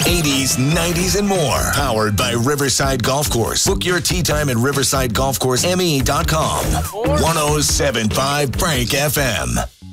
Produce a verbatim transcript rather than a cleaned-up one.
eighties, nineties, and more. Powered by Riverside Golf Course. Book your tee time at riverside golf course m e dot com. one oh seven point five Frank F M.